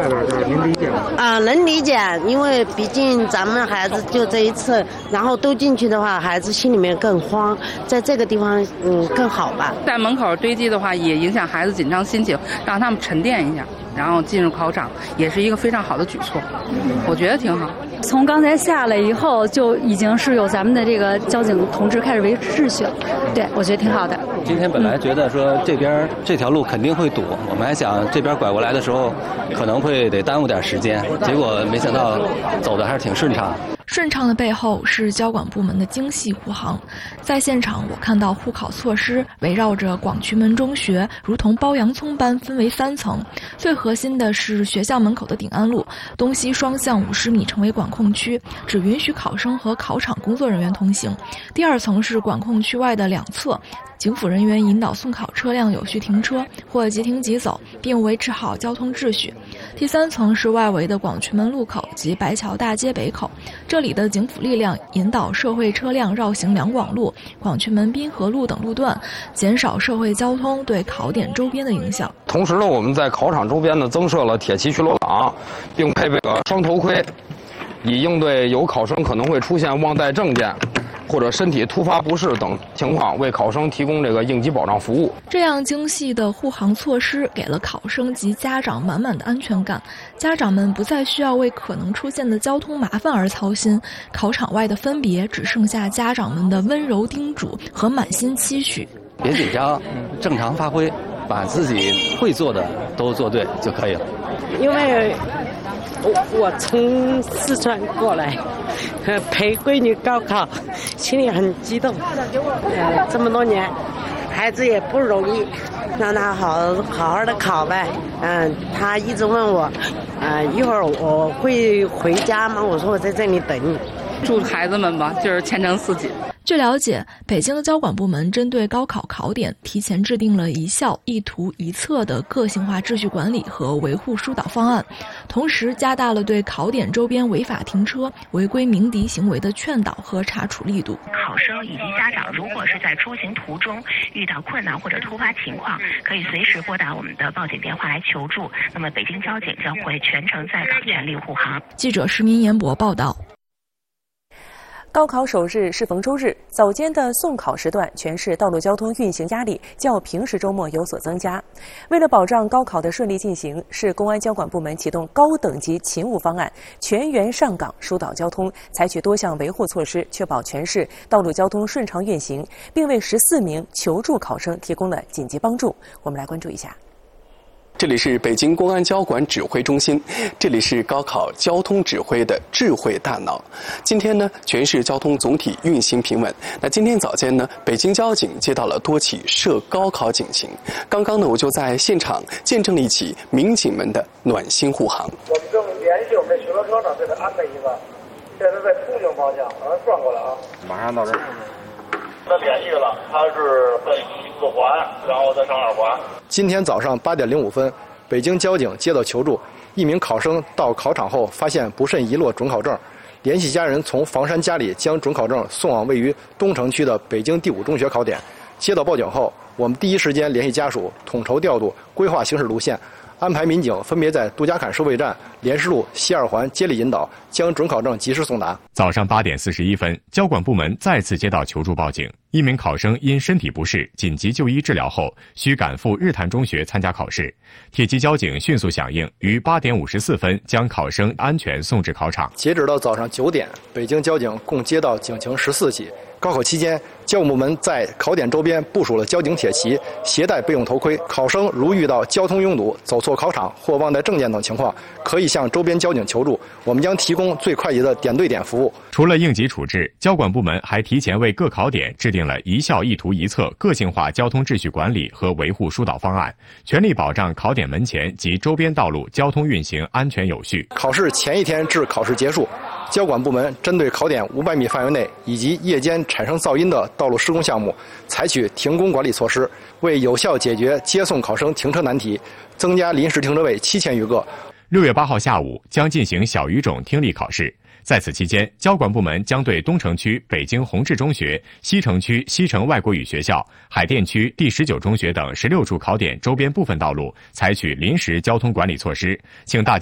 在这儿，就是您理解吗？ 能理解，因为毕竟咱们孩子就这一次，然后都进去的话，孩子心里面更慌，在这个地方更好吧。 在门口堆积的话，也影响孩子紧张心情，让他们沉淀一下，然后进入考场，也是一个非常好的举措，我觉得挺好。 从刚才下来以后，就已经是有咱们的这个交警同志开始维持秩序了，对，我觉得挺好的。 今天本来觉得说这边这条路肯定会堵，我们还想这边拐过来的时候可能会得耽误点时间，结果没想到走的还是挺顺畅。 顺畅的背后是交管部门的精细护航。在现场，我看到护考措施围绕着广渠门中学如同包洋葱般分为3层，最核心的是学校门口的鼎安路，东西双向50米成为管控区，只允许考生和考场工作人员通行。第2层是管控区外的2侧，警辅人员引导送考车辆有序停车或即停即走，并维持好交通秩序。第3层是外围的广渠门路口及白桥大街北口，这里的警辅力量引导社会车辆绕行两广路、广渠门滨河路等路段，减少社会交通对考点周边的影响。 同时呢，我们在考场周边呢增设了铁骑巡逻岗，并配备了双头盔，以应对有考生可能会出现忘带证件或者身体突发不适等情况，为考生提供这个应急保障服务。 这样精细的护航措施给了考生及家长满满的安全感，家长们不再需要为可能出现的交通麻烦而操心，考场外的分别只剩下家长们的温柔叮嘱和满心期许。 别紧张，正常发挥，把自己会做的都做对就可以了。 因为我从四川过来陪闺女高考，心里很激动。这么多年，孩子也不容易，让他好好的考呗。他一直问我，一会儿我会回家吗？我说我在这里等你。 祝孩子们吧，就是前程似锦。 据了解，北京交管部门针对高考考点提前制定了一校一图一策的个性化秩序管理和维护疏导方案，同时加大了对考点周边违法停车、违规鸣笛行为的劝导和查处力度。 考生以及家长如果是在出行途中遇到困难或者突发情况，可以随时拨打我们的报警电话来求助。那么北京交警将会全程在岗，全力护航。 记者石明言博报道。 高考首日适逢周日，早间的送考时段，全市道路交通运行压力较平时周末有所增加。为了保障高考的顺利进行，市公安交管部门启动高等级勤务方案，全员上岗疏导交通，采取多项维护措施，确保全市道路交通顺畅运行，并为14名求助考生提供了紧急帮助。我们来关注一下。 这里是北京公安交管指挥中心，这里是高考交通指挥的智慧大脑。今天呢，全市交通总体运行平稳。那今天早间呢，北京交警接到了多起涉高考警情。刚刚呢，我就在现场见证了一起民警们的暖心护航。 我们正联系我们的巡逻车长，给他安排一个，现在在出行方向，让他转过来啊。马上到这儿。他联系了，他是分4环，然后再上2环。 今天早上8点05分，北京交警接到求助，一名考生到考场后发现不慎遗落准考证，联系家人从房山家里将准考证送往位于东城区的北京第5中学考点。接到报警后，我们第一时间联系家属，统筹调度，规划行驶路线，安排民警分别在杜家坎收费站、莲师路、西2环接力引导，将准考证及时送达。 早上8点41分，交管部门再次接到求助报警，一名考生因身体不适紧急就医治疗后，需赶赴日坛中学参加考试。铁骑交警迅速响应，于8点54分将考生安全送至考场。 截止到早上9点，北京交警共接到警情14起。高考期间，交管部门在考点周边部署了交警铁骑，携带备用头盔。考生如遇到交通拥堵、走错考场或忘带证件等情况，可以向周边交警求助，我们将提供最快捷的点对点服务。 除了应急处置，交管部门还提前为各考点制定了一校一图一策个性化交通秩序管理和维护疏导方案，全力保障考点门前及周边道路交通运行安全有序。 考试前一天至考试结束，交管部门针对考点500米范围内以及夜间产生噪音的道路施工项目，采取停工管理措施，为有效解决接送考生停车难题，增加临时停车位7000余个。 6月8号下午将进行小语种听力考试。在此期间，交管部门将对东城区北京宏志中学、西城区西城外国语学校、海淀区第19中学等16处考点周边部分道路采取临时交通管理措施，请大家